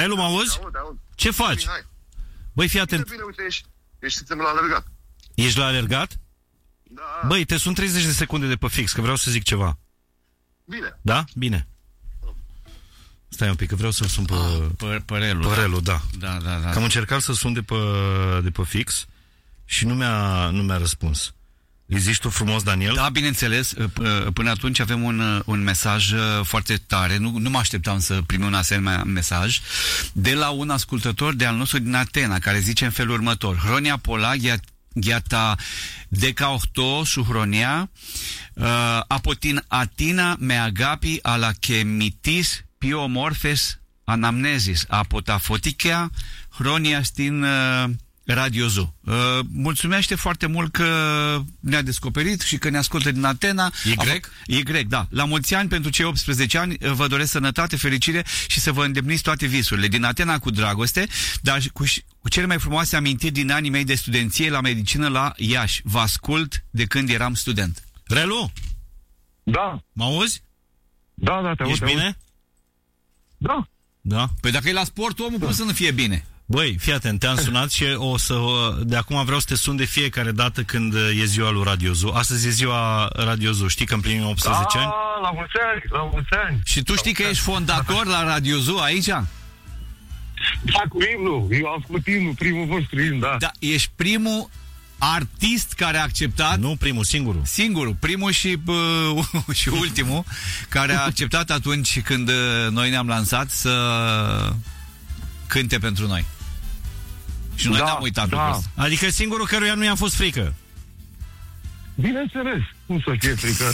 Relu, mă auzi? Aud. Ce faci? Bine, hai. Băi, fii atent. Bine, uite, suntem la alergat. Ești la alergat? Da. Băi, te sun 30 de secunde de pe fix, că vreau să zic ceva. Bine. Da? Bine. Stai un pic, că vreau să-l sun Pe Relu. Pe Relu, da. Da. Că am încercat să sun de pe fix și nu mi-a răspuns. Îi zici tu frumos, Daniel? Da, bineînțeles. Până atunci avem un mesaj foarte tare. Nu mă așteptam să primim un asemenea mesaj de la un ascultător de al nostru din Atena, care zice în felul următor: Hronia pola ghiata decaorto su hronia apotin Atina me agapi ala chemitis piomorphes anamnesis apotafotichea hronia stin Radio Zoo. Mulțumește foarte mult că ne-a descoperit și că ne ascultă din Atena. Y, da. La mulți ani pentru cei 18 ani vă doresc sănătate, fericire și să vă îndepliniți toate visurile. Din Atena cu dragoste, dar cu cele mai frumoase amintiri din anii mei de studenție la medicină la Iași. Vă ascult de când eram student. Relu? Da. Mă auzi? Da, te aud. Ești bine? Da. Păi dacă e la sport, omul cum să nu fie bine? Băi, fii atent, te-am sunat și de acum vreau să te sun de fiecare dată când e ziua lui Radio Zoo. Astăzi e ziua Radio Zoo, știi că împlinim 18 ani? La mulți ani. Și tu știi că ești fondator la Radio Zoo aici? Da, cu imnul. Eu am făcut imnul, primul vostru imn, da. Da, ești primul artist care a acceptat... Nu primul, singurul. Primul și ultimul, care a acceptat atunci când noi ne-am lansat să cânte pentru noi. Și noi n-am uitat lucrul ăsta. Adică singurul căruia nu i-a fost frică. Bineînțeles, cum să fie frică.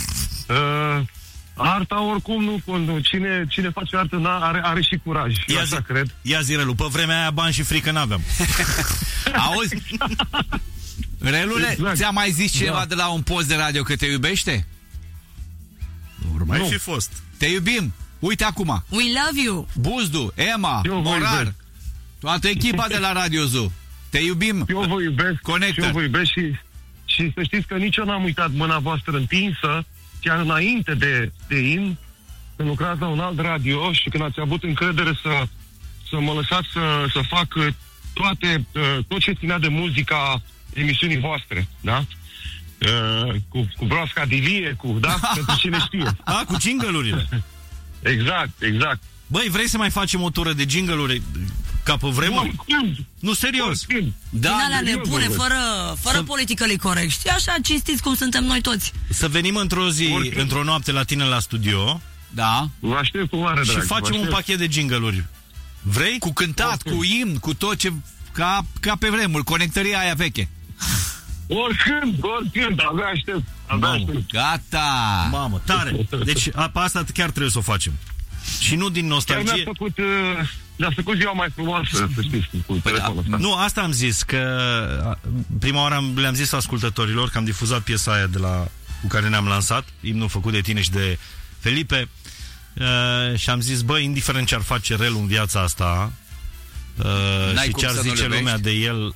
Arta oricum nu. Cine face artă are și curaj. Cred. Ia zi, Relu, pe vremea aia bani și frică n-aveam. Auzi? Relule, exact. ți-a mai zis cineva de la un post de radio că te iubește? Urmai fi fost. Te iubim. Uite acum. We love you. Buzdu, Emma, Eu vă Morar, iubesc. toată echipa de la Radio Zoo. Te iubim. Eu vă iubesc. Connector. Și eu vă iubesc și să știți că nici eu n-am uitat mâna voastră întinsă, chiar înainte de imn, când lucrați la un alt radio și când ați avut încredere să mă lăsați să fac tot ce ținea de muzica emisiunii voastre, da? Cu broasca dilie, pentru cine știe. Cu jingle-urile. Exact. Băi, vrei să mai facem o tură de jingle-uri ca pe vremuri? Nu, serios. Da, din alea nebune, fără politically corect. Știi, așa cinstiți cum suntem noi toți. Să venim într-o zi, într-o noapte la tine la studio. Da. Vă aștept cu mare drag. Și facem un pachet de jingle-uri. Vrei? Cu cântat, cu imn, cu tot ce... Ca pe vremuri, conectăria aia veche. Oricând, abia aștept. Gata! Mamă, tare! Deci asta chiar trebuie să o facem. Și nu din nostalgie. Mi-a făcut ziua mai frumoasă, să știți, cu telefonul ăsta. Nu, asta am zis, că prima oară le-am zis ascultătorilor că am difuzat piesa aia cu care ne-am lansat, imnul făcut de tine și de Felipe, și am zis, bă, indiferent ce ar face Relu în viața asta, și ce ar zice lumea de el,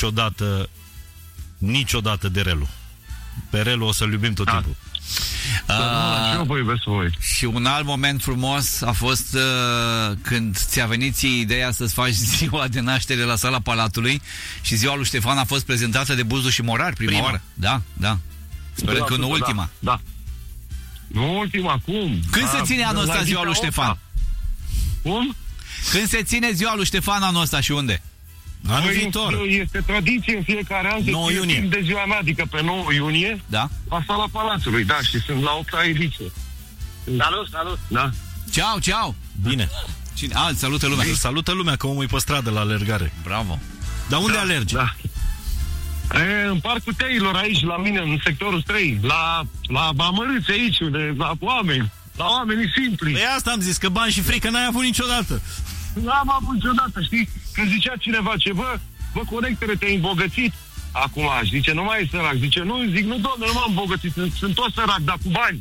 niciodată de Relu. Pe Relu o să-l iubim tot timpul. Eu vă iubesc voi. Și un alt moment frumos a fost când ți-a venit ție ideea să-ți faci ziua de naștere la Sala Palatului și ziua lui Ștefan a fost prezentată de Buzdu și Morar prima oară. Da. Sper că nu ultima. Da. Nu ultima, cum? Când se ține anul ăsta ziua lui Ștefan? Cum? Când se ține ziua lui Ștefan anul ăsta și unde? Anul viitor. Este tradiție în fiecare an 9 iunie. De ziua mea, adică pe 9 iunie, da? La Sala Palatului, da, și sunt la 8-a ediție. Salut! Da. Ceau! Bine. Cine? Salută lumea. Salută lumea, că omul e pe stradă la alergare. Bravo. Dar unde alergi? Da. În Parcul Teilor, aici, la mine, în sectorul 3, la Bamărâți, aici, la oameni, la oamenii simpli. Păi asta am zis, că bani și frică n-ai avut niciodată. N-am avut niciodată, știi? Când zicea cineva ceva, bă, Conectere, te-ai îmbogățit. Acum, zice, nu mai e sărac. Zice, nu, zic, nu, doamne, nu m-am îmbogățit, sunt tot sărac, dar cu bani.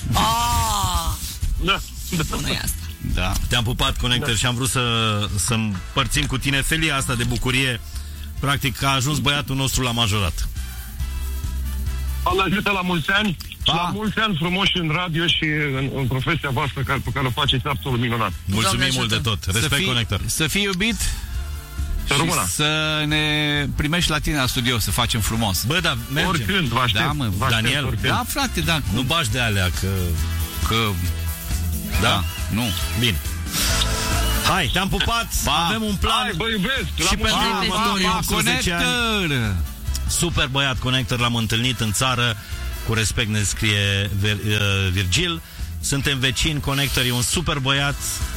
Da. Bună e asta. Da. Te-am pupat, Conectere, și am vrut să împărțim cu tine felia asta de bucurie. Practic, a ajuns băiatul nostru la majorat. Doamne ajută, la mulți ani. La mulți ani frumoși în radio și în profesia voastră pe care o faceți absolut minunat. Mulțumim mult de tot. Respect, Conector. Să fii iubit și să ne primești la tine la studio, să facem frumos. Bă, da, mergem. Oricând, vă aștept. Da, mă, Daniel. Oricând. Da, frate, da. Nu bași de alea, că... Da? Nu. Bine. Hai, te-am pupat. Avem un plan. Hai, vă iubesc. Și pentru următorii 18 ani. Super băiat, Conector, l-am întâlnit în țară. Cu respect ne scrie Virgil. Suntem vecini, Conector e un super băiat.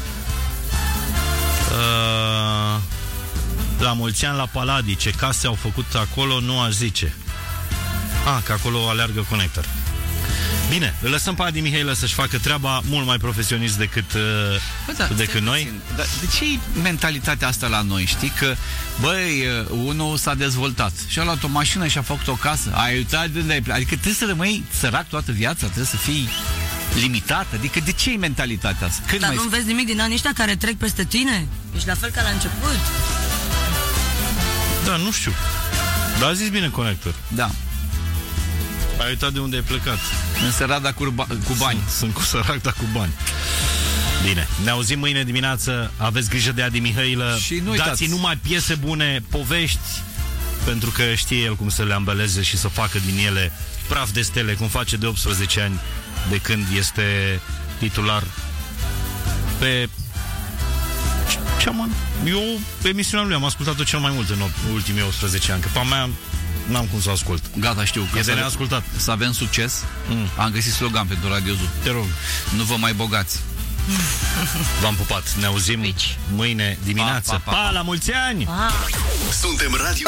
La mulți ani la Paladii. Ce case au făcut acolo, nu aș zice. Că acolo aleargă Conector. Bine, îl lăsăm pe Adi Mihailă să-și facă treaba mult mai profesionist decât noi. Dar de ce e mentalitatea asta la noi? Știi că, băi, unul s-a dezvoltat și a luat o mașină și a făcut o casă. Ai uitat de unde ai plecat. Adică trebuie să rămâi sărac toată viața, trebuie să fii limitat. Adică de ce e mentalitatea asta? Dar nu vezi nimic din anii ăștia care trec peste tine? Ești la fel ca la început. Da, nu știu. Dar a zis bine, Conector. Da. Ai uitat de unde ai plecat. În sărada cu bani. Sunt cu sărac, dar cu bani. Bine, ne auzim mâine dimineață. Aveți grijă de Adi Mihailă. Și nu uitați. Dați-i numai piese bune, povești, pentru că știe el cum să le ambeleze și să facă din ele praf de stele, cum face de 18 ani, de când este titular pe... Eu, pe emisiunea lui, am ascultat-o cel mai mult în ultimii 18 ani, că pe a mea n-am cum să o ascult. Gata, știu. E de neascultat. Să avem succes. Am găsit slogan pentru Radio Zoo. Te rog. Nu vă mai bogați. V-am pupat. Ne auzim mâine dimineață. Pa, la mulți ani! Suntem Radio.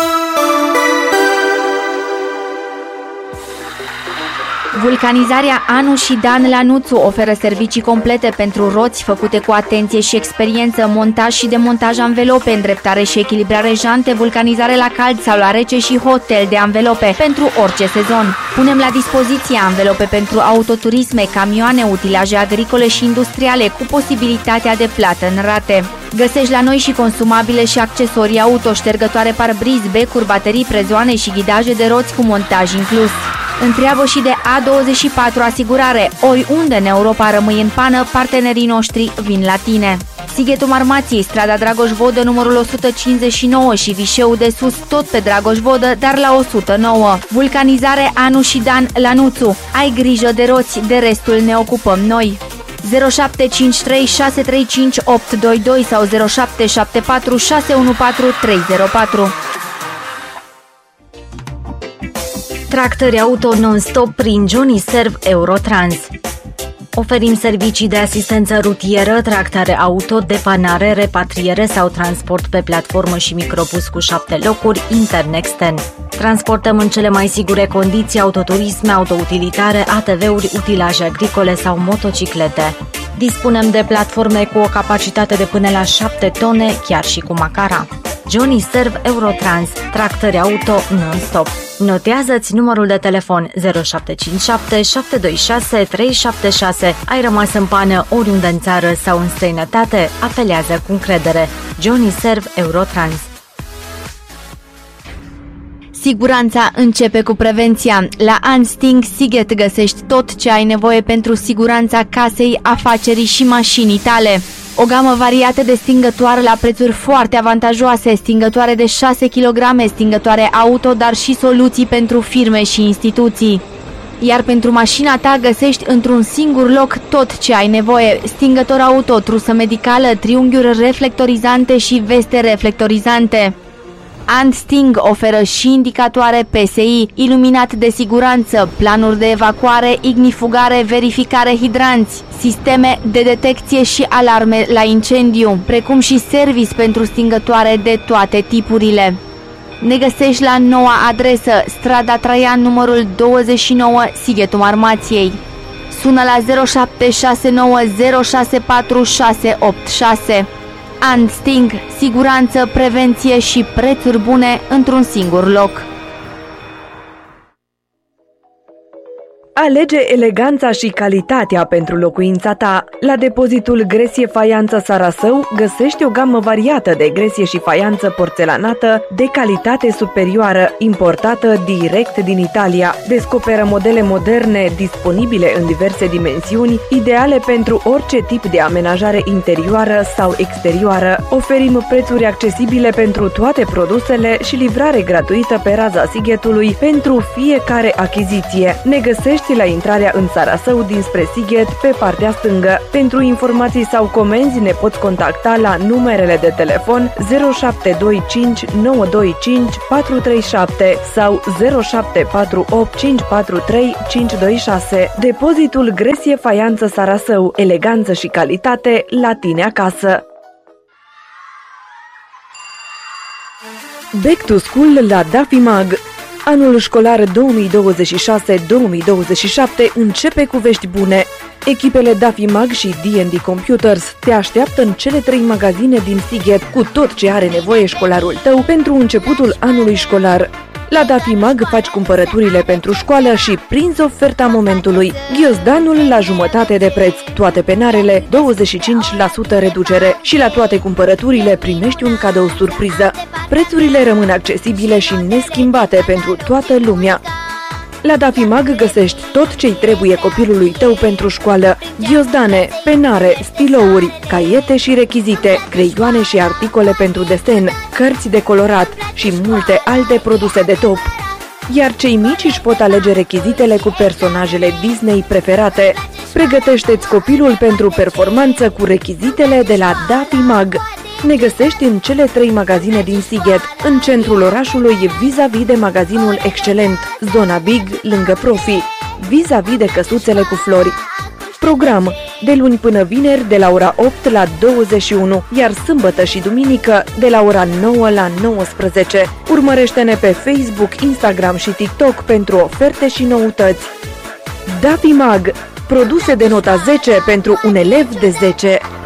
Vulcanizarea Anu și Dan Lanuțu oferă servicii complete pentru roți făcute cu atenție și experiență, montaj și demontaj anvelope, îndreptare și echilibrare jante, vulcanizare la cald sau la rece și hotel de anvelope pentru orice sezon. Punem la dispoziție anvelope pentru autoturisme, camioane, utilaje agricole și industriale cu posibilitatea de plată în rate. Găsești la noi și consumabile și accesorii auto, ștergătoare parbriz, becuri, baterii, prezoane și ghidaje de roți cu montaj inclus. Întreabă și de A24 Asigurare. Oriunde în Europa rămâi în pană, partenerii noștri vin la tine. Sighetul Marmației, strada Dragoș Vodă, numărul 159 și Vișeu de Sus, tot pe Dragoș Vodă, dar la 109. Vulcanizare Anu și Dan Lanuțu. Ai grijă de roți, de restul ne ocupăm noi. 0753 635 822 sau 0774 614 304. Tractări auto non-stop prin Johnny Serv Eurotrans. Oferim servicii de asistență rutieră, tractare auto, depanare, repatriere sau transport pe platformă și microbus cu 7 locuri, intern-extern. Transportăm în cele mai sigure condiții autoturisme, autoutilitare, ATV-uri, utilaje agricole sau motociclete. Dispunem de platforme cu o capacitate de până la 7 tone, chiar și cu macara. Johnny Serv Eurotrans, tractări auto non-stop. Notează-ți numărul de telefon 0757 726 376. Ai rămas în pană oriunde în țară sau în străinătate? Apelează cu încredere. Johnny Serv Eurotrans. Siguranța începe cu prevenția. La Ansting Sighet găsești tot ce ai nevoie pentru siguranța casei, afacerii și mașinii tale. O gamă variată de stingătoare la prețuri foarte avantajoase, stingătoare de 6 kg, stingătoare auto, dar și soluții pentru firme și instituții. Iar pentru mașina ta găsești într-un singur loc tot ce ai nevoie: stingător auto, trusă medicală, triunghiuri reflectorizante și veste reflectorizante. Ansting oferă și indicatoare PSI, iluminat de siguranță, planuri de evacuare, ignifugare, verificare hidranți, sisteme de detecție și alarme la incendiu, precum și service pentru stingătoare de toate tipurile. Ne găsești la noua adresă, strada Traian, numărul 29, Sighetul Marmației. Sună la 0769064686. Ansting, siguranță, prevenție și prețuri bune într-un singur loc. Alege eleganța și calitatea pentru locuința ta. La depozitul Gresie Faianță Sarasău găsești o gamă variată de gresie și faianță porțelanată de calitate superioară, importată direct din Italia. Descoperă modele moderne disponibile în diverse dimensiuni, ideale pentru orice tip de amenajare interioară sau exterioară. Oferim prețuri accesibile pentru toate produsele și livrare gratuită pe raza Sighetului pentru fiecare achiziție. Ne găsești la intrarea în Sarasău dinspre Sighet pe partea stângă. Pentru informații sau comenzi ne poți contacta la numerele de telefon 0725 925 437 sau 0748 543 526. Depozitul Gresie Faianță Sarasău. Eleganță și calitate la tine acasă. Back to School la Dafimag. Anul școlar 2026-2027 începe cu vești bune. Echipele Dafimag și D&D Computers te așteaptă în cele 3 magazine din Sighet cu tot ce are nevoie școlarul tău pentru începutul anului școlar. La Dafimag faci cumpărăturile pentru școală și prinzi oferta momentului. Ghiozdanul la jumătate de preț, toate penarele 25% reducere și la toate cumpărăturile primești un cadou surpriză. Prețurile rămân accesibile și neschimbate pentru toată lumea. La Dafimag găsești tot ce-i trebuie copilului tău pentru școală: ghiozdane, penare, stilouri, caiete și rechizite, creioane și articole pentru desen, cărți de colorat și multe alte produse de top. Iar cei mici își pot alege rechizitele cu personajele Disney preferate. Pregătește-ți copilul pentru performanță cu rechizitele de la Dafimag. Ne găsești în cele 3 magazine din Sighet, în centrul orașului, vis-a-vis de magazinul Excelent, zona Big, lângă Profi, vis-a-vis de căsuțele cu flori. Program: de luni până vineri de la ora 8 la 21, iar sâmbătă și duminică de la ora 9 la 19. Urmărește-ne pe Facebook, Instagram și TikTok pentru oferte și noutăți. Dafimag, produse de nota 10 pentru un elev de 10.